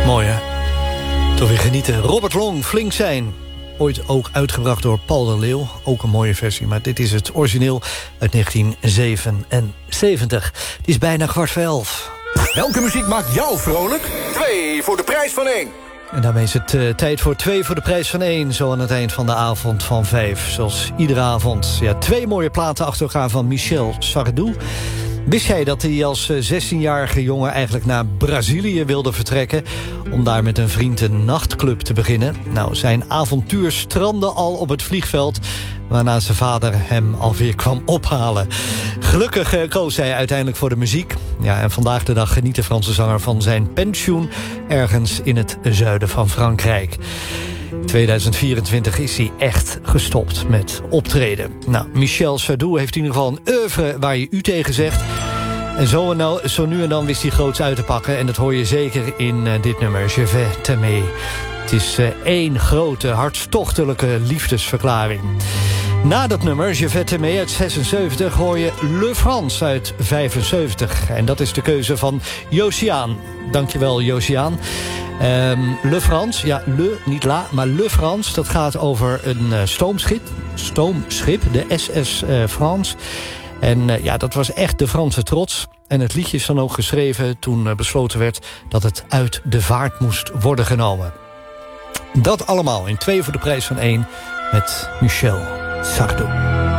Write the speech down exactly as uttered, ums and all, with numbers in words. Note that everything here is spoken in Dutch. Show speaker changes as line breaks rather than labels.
Mooi, hè? Toch weer genieten. Robert Long, Flink zijn. Ooit ook uitgebracht door Paul de Leeuw. Ook een mooie versie, maar dit is het origineel uit negentien zevenenzeventig. Het is bijna kwart voor elf.
Welke muziek maakt jou vrolijk? Twee voor de prijs van één.
En daarmee is het uh, tijd voor twee voor de prijs van één. Zo aan het eind van de avond van vijf. Zoals iedere avond. Ja, twee mooie platen achter elkaar van Michel Sardou. Wist jij dat hij als zestienjarige jongen eigenlijk naar Brazilië wilde vertrekken... om daar met een vriend een nachtclub te beginnen? Nou, zijn avontuur strandde al op het vliegveld... waarna zijn vader hem alweer kwam ophalen. Gelukkig uh, koos hij uiteindelijk voor de muziek. Ja, en vandaag de dag geniet de Franse zanger van zijn pensioen... ergens in het zuiden van Frankrijk. tweeduizend vierentwintig is hij echt gestopt met optreden. Nou, Michel Sardou heeft in ieder geval een oeuvre waar je u tegen zegt. En zo, en nou, zo nu en dan wist hij groots uit te pakken. En dat hoor je zeker in uh, dit nummer, Je vais t'aimer. Het is uh, één grote, hartstochtelijke liefdesverklaring. Na dat nummer, Je vais t'aimer uit zesenzeventig... hoor je Le France uit vijfenzeventig. En dat is de keuze van Josiaan. Dankjewel, Josiaan. Um, Le France, ja, Le, niet La, maar Le France... dat gaat over een uh, stoomschip, stoomschip, de S S uh, France. En uh, ja, dat was echt de Franse trots. En het liedje is dan ook geschreven toen uh, besloten werd... dat het uit de vaart moest worden genomen. Dat allemaal in twee voor de prijs van één... met Michel Sardou.